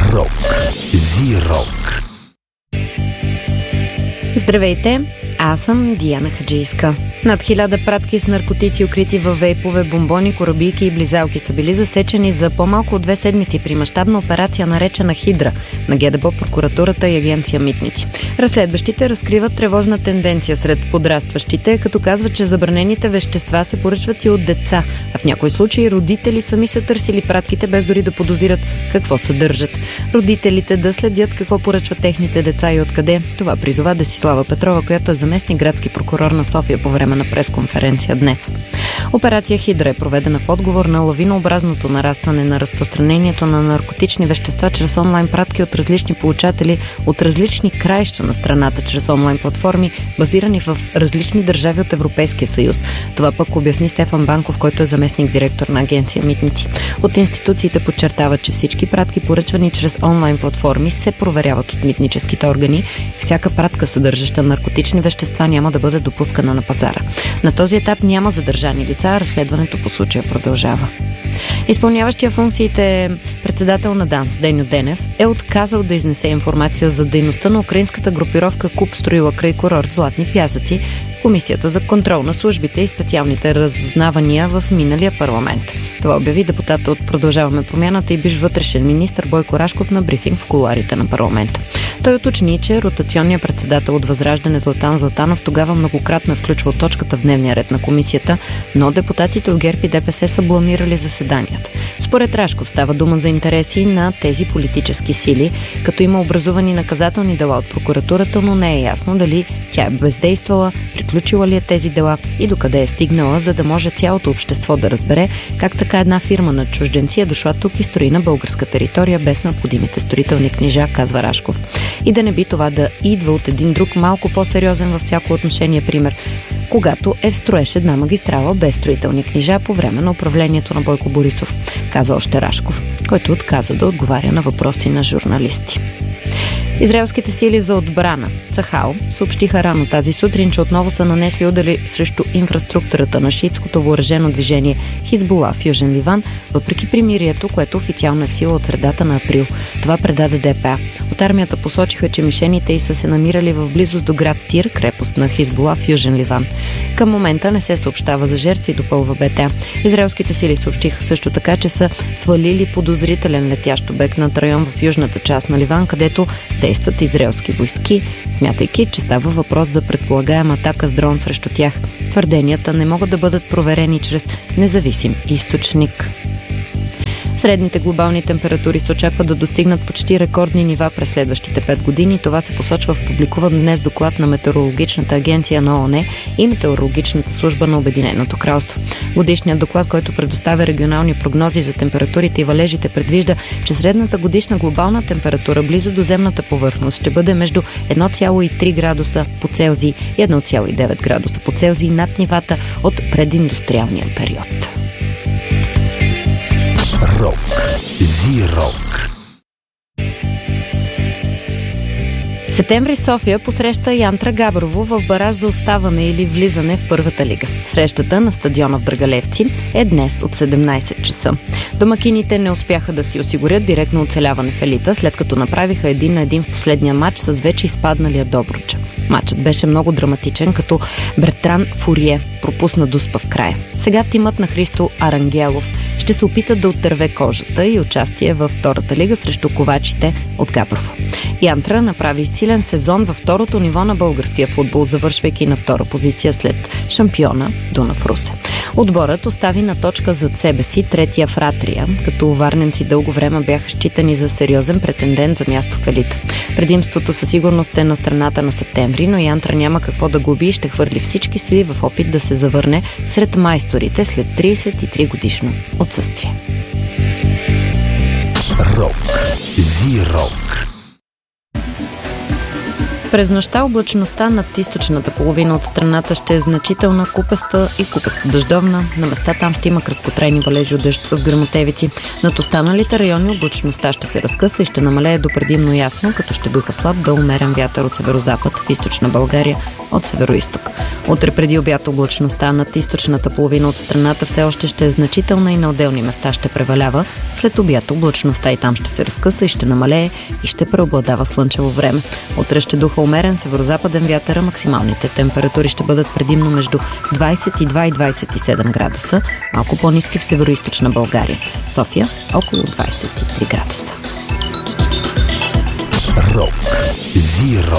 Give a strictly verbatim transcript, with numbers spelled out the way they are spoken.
Рок. Зи-рок. Здравейте, аз съм Диана Хаджийска. Над хиляда пратки с наркотици, укрити във вейпове, бомбони, корабийки и близалки са били засечени за по-малко от две седмици при мащабна операция, наречена Хидра, на ГДБО, прокуратурата и агенция Митници. Разследващите разкриват тревожна тенденция сред подрастващите, като казват, че забранените вещества се поръчват и от деца, а в някои случаи родители сами са търсили пратките, без дори да подозират какво съдържат. Родителите да следят какво поръчват техните деца и откъде. Това призова Десислава Петрова, която е заместник градски прокурор на София по време на пресконференция днес. Операция Хидра е проведена в отговор на лавинообразното нарастване на разпространението на наркотични вещества чрез онлайн пратки от различни получатели от различни краища на страната, чрез онлайн платформи, базирани в различни държави от Европейския съюз. Това пък обясни Стефан Банков, който е заместник директор на агенция Митници. От институциите подчертават, че всички пратки, поръчвани чрез онлайн платформи, се проверяват от митническите органи. Всяка пратка, съдържаща наркотични вещества, няма да бъде допускана на пазара. На този етап няма задържани лица, а разследването по случая продължава. Изпълняващия функциите председател на ДАНС Деньо Денев е отказал да изнесе информация за дейността на украинската групировка КУП, строила край курорт Златни пясъци в Комисията за контрол на службите и специалните разузнавания в миналия парламент. Това обяви депутата от Продължаваме промяната и бивш вътрешен министър Бойко Рашков на брифинг в кулоарите на парламента. Той уточни, че ротационният председател от Възраждане Златан Златанов тогава многократно е включвал точката в дневния ред на комисията, но депутатите от ГЕРБ и ДПС са бламирали заседанията. Според Рашков става дума за интереси на тези политически сили, като има образувани наказателни дела от прокуратурата, но не е ясно дали тя е бездействала, приключила ли е тези дела и докъде е стигнала, за да може цялото общество да разбере как така една фирма на чужденци е дошла тук и строи на българска територия без необходимите строителни книжа, казва Рашков. И да не би това да идва от един друг малко по-сериозен във всяко отношение пример, когато е в строеж една магистрала без строителни книжа по време на управлението на Бойко Борисов, каза още Рашков, който отказа да отговаря на въпроси на журналисти. Израелските сили за отбрана Цахал съобщиха рано тази сутрин, че отново са нанесли удари срещу инфраструктурата на шиитското въоръжено движение Хизбула в Южен Ливан, въпреки примирието, което официално е в сила от средата на април. Това предаде ДПА. От армията посочиха, че мишените й са се намирали в близост до град Тир, крепост на Хизбула в Южен Ливан. Към момента не се съобщава за жертви, допълва БТА. Израелските сили съобщиха също така, че са свалили подозрителен летящ обект над район в южната част на Ливан, където действат израелски войски, смятайки, че става въпрос за предполагаема атака с дрон срещу тях. Твърденията не могат да бъдат проверени чрез независим източник. Средните глобални температури се очаква да достигнат почти рекордни нива през следващите пет години. Това се посочва в публикуван днес доклад на Метеорологичната агенция на ООН и Метеорологичната служба на Обединеното кралство. Годишният доклад, който предоставя регионални прогнози за температурите и валежите, предвижда, че средната годишна глобална температура близо до земната повърхност ще бъде между едно цяло и три градуса по Целзий и едно цяло и девет градуса по Целзий над нивата от прединдустриалния период. Рок. Зи-рок. В септември София посреща Янтра Габрово в бараж за оставане или влизане в първата лига. Срещата на стадиона в Драгалевци е днес от седемнайсет часа. Домакините не успяха да си осигурят директно оцеляване в елита, след като направиха един на един в последния матч с вече изпадналия Добруджа. Матчът беше много драматичен, като Бертран Фурие пропусна дуспа в края. Сега тимът на Христо Арангелов ще се опита да оттърве кожата и участие във втората лига срещу ковачите от Габрово. Янтра направи силен сезон във второто ниво на българския футбол, завършвайки на втора позиция след шампиона Дунав Русе. Отборът остави на точка зад себе си третия в Ратрия, като варненци дълго време бяха считани за сериозен претендент за място в елита. Предимството със сигурност е на страната на септември, но Янтра няма какво да губи и ще хвърли всички сили в опит да се завърне сред майсторите след трийсет и три годишно отсъствие. Рок. Зи-рок. През нощта облачността над източната половина от страната ще е значителна, купеста и купеста дъждовна. На места там ще има краткотрайни валежи от дъжд с гръмотевици. Над останалите райони облачността ще се разкъса и ще намалее до предимно ясно, като ще духа слаб до умерен вятър от северозапад в източна България от североизток. Утре преди обяд облачността над източната половина от страната все още ще е значителна и на отделни места ще превалява. След обяд облачността и там ще се разкъса и ще намалее и ще преобладава слънчево време. Утре ще духа умерен северозападен вятър, а максималните температури ще бъдат предимно между двадесет и два и двадесет и седем градуса, малко по-ниски в североизточна България. София около двадесет и три градуса. Рок. Зи-рок.